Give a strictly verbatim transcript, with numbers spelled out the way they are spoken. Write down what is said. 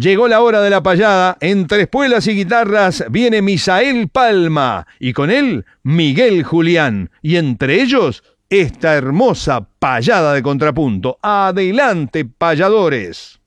Llegó la hora de la payada. Entre espuelas y guitarras viene Misael Palma y con él Miguel Julián. Y entre ellos esta hermosa payada de contrapunto. Adelante, payadores.